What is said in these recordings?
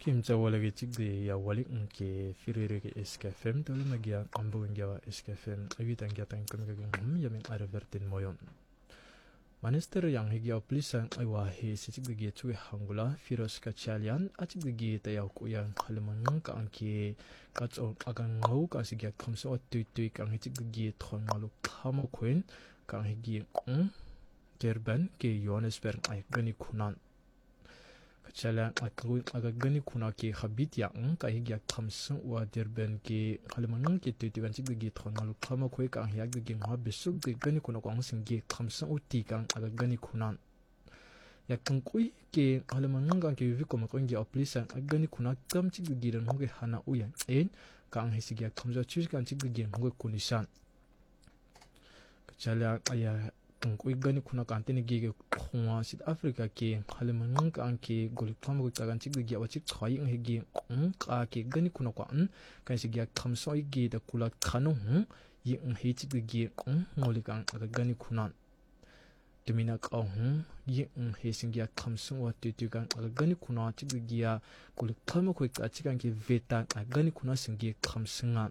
Kim Jawalagi Chigde ya walik nke Firiri SKFM tolu magia ambu ngewa SKFM awit angiatan kami yamin aravertin moyon. Minister yang higi oplisan aywa he sichigde chuge hangula Firoz Kachalian achigde tayaw kuyang halamanang ka anke katso agang ngau ka sigya kamso atui kang hichigde thon malu khamo kwen kang higi Durban ke Johannesburg ay gani kunan. Kachala agagani kuna ke habit yang ka higya kamsun wa Durban ke halamanang ke tuitugan sigde thon malu khamo kwe kang hiyag de ngha besuk de gani kuna kwang singge kamsun uti kang agagani kunan yakang kui ke halamanang kang ke vi koma kongi oplisan agani kuna kam sigde ran hoge hana uyan en kang hisigya kamza chus kan sigde hoge kunisan kachala aya kui gani kuna kantene ge khwa South Africa ke halamanang kang ke golikam go tagan sigde wachik khoi hegi ka ke gani kuna kwa kan sigya kamsoi ge da kula khanu yi he sigde ngolikan agagani kunan Domina ka yi he singya kamsun wa tutugan agagani kuna sigde golikam ko ka chigan ke veta agani kuna singye kamsunga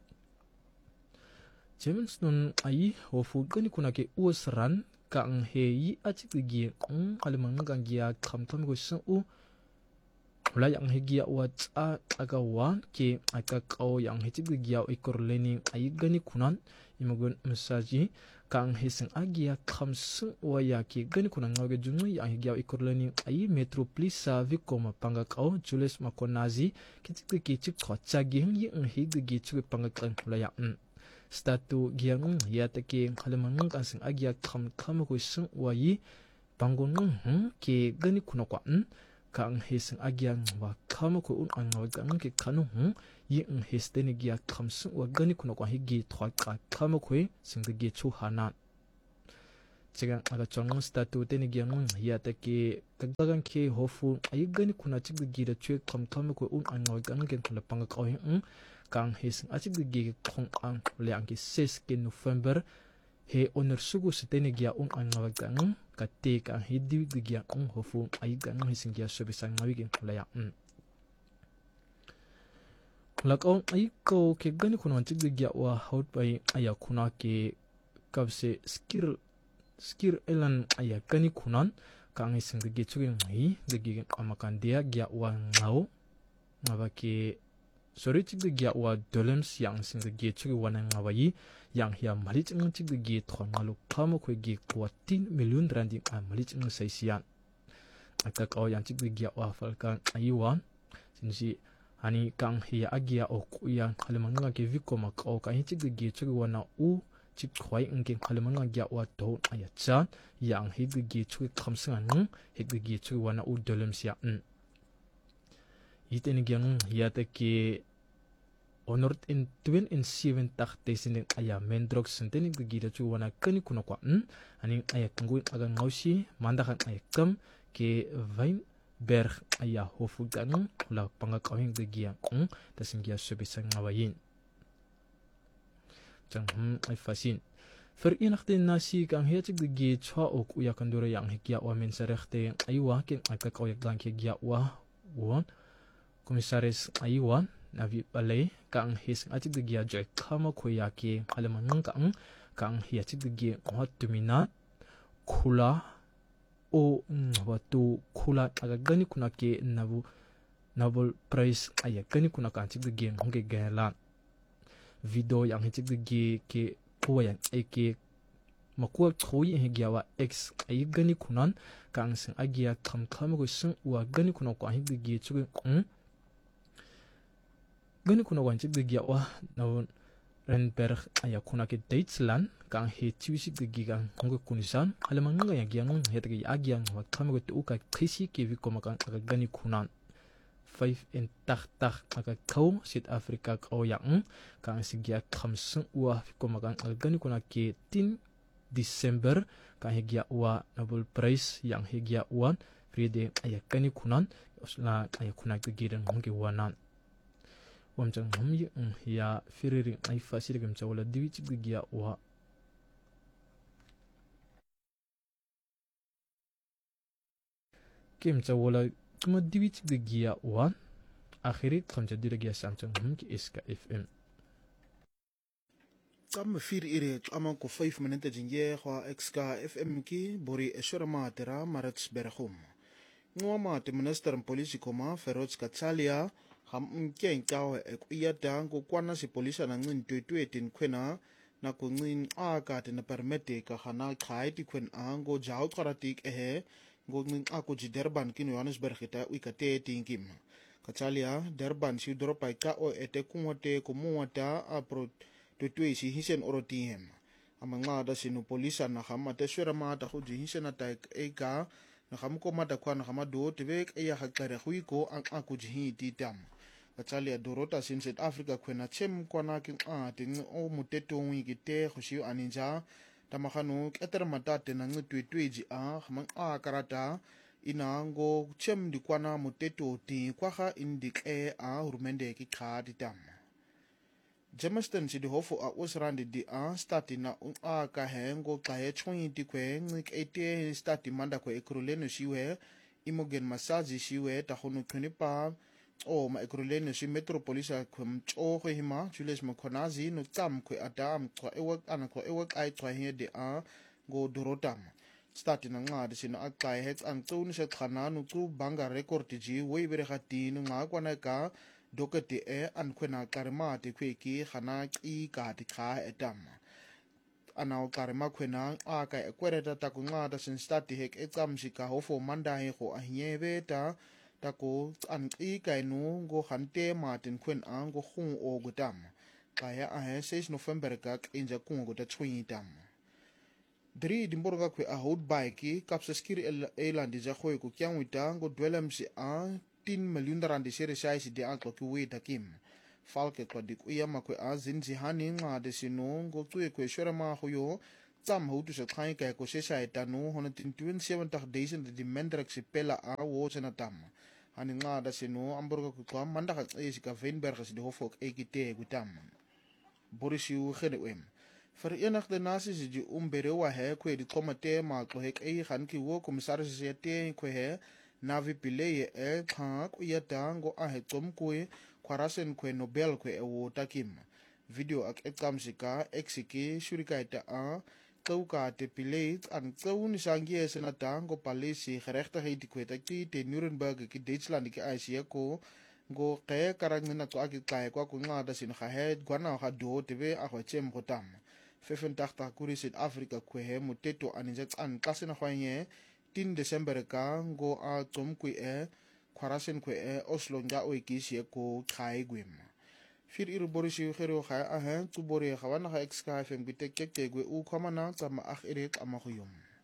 James nun ai hofu gani kuna ke usran kang he yi achigde halamanang kang gia kamtam go sun wala yang he gia wa cha agawa ke aka kau yang he chigde gia ikorleni ai gani kunan imagun masaji kang he sing agia kamsun wa ya ke gani kuna ngage jungu yang he gia ikorleni ai metropolisa vikoma panga kau Julius Makonazi ke chigde ke chik khocha gi yi he gi chuk panga kan wala ya Statu giang yatake halamanang kasing agya kam ko sung wayi bangunung ke gani kuna kwa kang hesing agya wa kam ko an gang ke kanu yi hesteni gya kam sung wa gani kuna kwa higi thwa ka kam ko sing ge chu hana chigang aga chong statu teni giang yatake kagagang ke hofu ay gani kuna chig gi da chwe kam ko an gang ke thla pang ka kang hesing achigde khong ang liang ki 6 ke November he honor sugu setene gia an ngawagang kate kang hidi gia hofu ay gang hesing gia sobisang ngawigin laya lakaw ay ko ke gani kuna chigde gia wa haut bai aya kuna ke kabse skir elan aya gani kunan kang hesing ge chugin hi ge amakan dia gia wa ngau ngawake Sorry chigde gia wa dolems yang singde ge chugi wana ngawayi yang hia malich ng chigde ge thongalu khamo khoi ge 14 million randi a malich ng saisian atak o yang chigde gia wa falkan aiwan sinsi hani kang hia agia o kuya halemanga ge vikoma ko ka hi chigde ge chugi wana u chik khoi ng ge halemanga gia wa to ayacha yang higde ge chugi khamsang ng higde ge chugi wana u dolems ya Iteni gyang yata ke honor in 27 tak tesinin aya mendrok senteni gida chu wana kani kuna kwa ani aya kangu aga ngausi mandakan aya kam ke vain berg aya hofu gang la panga kawing gia tasingya sobisang ngawayin chang ay fasin Verenigde Nasie kang hechig ge chwa ok uya kandura yang hekya wa mensarechte aywa ken aka kawyag lang ke gia wa Komisaris Aiwan Navi Balay kang his achig gia joy kama koya ke halamanang kang hiachig ge hotumina kula o watu kula agagani kuna ke Nobel Prize ayagani kuna kan chig ge honge gala video yang hichig ge ke koya ke makuwa choyi hegyawa x ayagani kunan kang sing agia kam go sing wa gani kuna kwa hig ge chug Gani kuna wanchig gia wa na Renberg aya kuna ke Deutschland kang he chiwisi gigang hongo kunisan halamanga ya giang hetagi agiang wa kamago tu ka krisi ke vi koma kang gani kunan 5 in tak aga kau South Africa ka yang kang sigya khamsung wa koma kang gani kuna ke 10 December kang he gia wa Nobel Prize yang he gia wa Friday aya gani kunan osla aya kuna gigiran honge wanan Wamchang hamyi ya firiri ay fasir gam chawla diwi chigde gia wa kem chawla kuma diwi chigde gia wa akhiri tlamjadira gia samsung ki iska fm Tsam fir ire ama ko 5 minute jinge kwa exka fm ki bori eshora matera marats berkhum ngwa mate minister polisi koma Feroz Katsalia ham ke nkawe ekuyata ko kwana si polisa na ngin twetin kwena na ko ngin aka te na permete ka khana khai ti kwen ango jaw karatik go ngin ako ji Durban kin Johannesburg ita uikate tinkim Katsalia Durban si dropa ka o ete kumote kumuata apro tutui si hisen orotihem amanga da sinu polisa na khama te swera mata go ji hisen ata eka na kham ko mata kwa na khama do tebek e ya khakare khuiko ang akuji hiti tam Katsalia dorota sin South Africa kwena chem kwana king ting o muteto wingi te khushiu aninja tamakhanu keter mata te na ngitwitwiji khama karata inango chem dikwana muteto ti kwa kha indike hurmende ki khadi tam Jamestown si di hofu usrandi di stati na ka hengo kahe chungi di kwe ngik ete stati manda kwe ekruleno shiwe imogen masaji shiwe tahunu kunipa o ma ekruleno shi metropolisa kwe mcho kwe hima Julius Mkonazi no tam kwe adam kwa ewak ai kwa hede go dorotam stati na nga di sino akai hets ang tun se khana no ku banga record ji we bere khati no nga kwa na ka dokati an kwena karma te kweki khana ki ka ti kha etam anao karma kwena aka ekwereta ta kunga da sin stati hek exam shika hofo manda he ko ahyebe ta ko an ki kai nu go khante martin kwen an go khung o gutam kaya a 6 November ka inja kungo ta twintam dri dimborga kwe a hot bike kapsa skiri elandi ja khoy ko kyangwita go dwelem si 10 miljoen rand sere saisi de aklo ki we takim falke ko dik uyama ko azin hani nga de sino go tuye ko shora ma khoyo tsam hotu se khai ka ko se sai tanu 127,000 de mendrak se pela wo sena tam hani nga da sino amburgo ko manda ka esi ka Wynberg se de hofok ekite gutam borisiu genewem Verenigde Naties die umberewa he ko di komite ma ko hek gaan ki wo commissaris se te ko he Navi Pillay kha kuyata ngo ahetom kwe kwarasen kwe Nobel kwe wo takim video ak ekamsika exiki shurikaita kauka te Pillay an kaun sangie senata ngo palisi gerechtigheid kwe takti te Nuremberg ki Duitsland ki Asia ko ngo ke karangna ko akikai kwa kunga da sin khahed gwana kha do tebe akhwachem khotam 85 kuri South Africa kwe he muteto aninjak an kasena khwanye 10 December ka ngo tom kwe kwarasen kwe Oslo nga oikisi ko khai gwem fir ir borisi khero kha tu bori khawana kha exka fm bitek kekwe u khamana tama akh irek amakhyum